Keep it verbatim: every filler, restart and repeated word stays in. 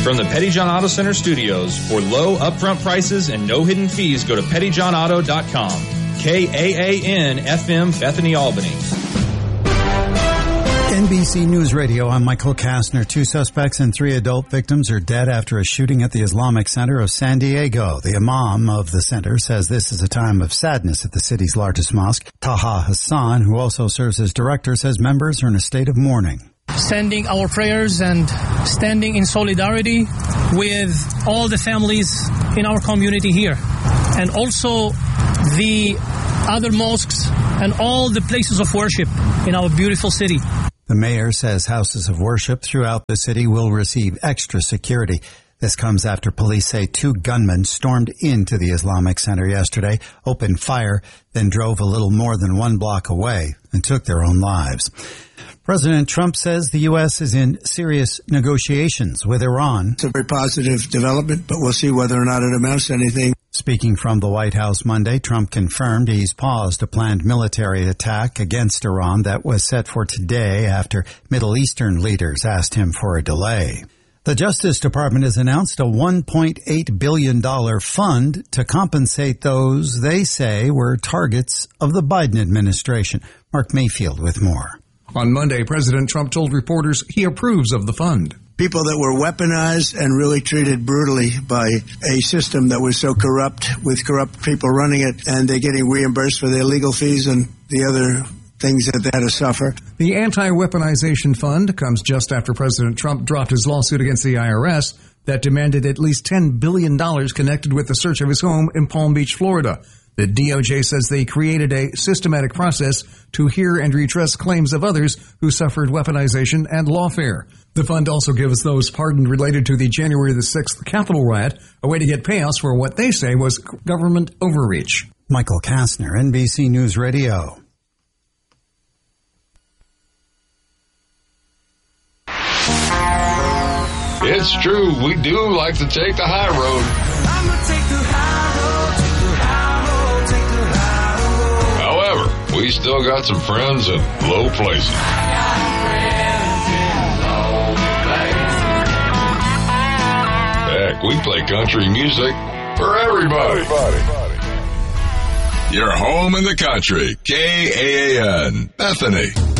From the Petty John Auto Center studios, for low upfront prices and no hidden fees, go to petty john auto dot com. K A A N F M, Bethany, Albany. N B C News Radio, I'm Michael Kastner. Two suspects and three adult victims are dead after a shooting at the Islamic Center of San Diego. The imam of the center says this is a time of sadness at the city's largest mosque. Taha Hassan, who also serves as director, says members are in a state of mourning. Sending our prayers and standing in solidarity with all the families in our community here, and also the other mosques and all the places of worship in our beautiful city. The mayor says houses of worship throughout the city will receive extra security. This comes after police say two gunmen stormed into the Islamic Center yesterday, opened fire, then drove a little more than one block away and took their own lives. President Trump says the U S is in serious negotiations with Iran. It's a very positive development, but we'll see whether or not it amounts to anything. Speaking from the White House Monday, Trump confirmed he's paused a planned military attack against Iran that was set for today after Middle Eastern leaders asked him for a delay. The Justice Department has announced a one point eight billion dollars fund to compensate those they say were targets of the Biden administration. Mark Mayfield with more. On Monday, President Trump told reporters he approves of the fund. People that were weaponized and really treated brutally by a system that was so corrupt, with corrupt people running it, and they're getting reimbursed for their legal fees and the other things that they had to suffer. The Anti-Weaponization Fund comes just after President Trump dropped his lawsuit against the I R S that demanded at least ten billion dollars connected with the search of his home in Palm Beach, Florida. The D O J says they created a systematic process to hear and redress claims of others who suffered weaponization and lawfare. The fund also gives those pardoned related to the January the sixth Capitol riot a way to get payouts for what they say was government overreach. Michael Kastner, N B C News Radio. It's true, we do like to take the high road. I'm gonna take the high road, take the high road, take the high road. However, we still got some friends in low places. I got friends in low places. Heck, we play country music for everybody. everybody. You're home in the country. K A A N, Bethany.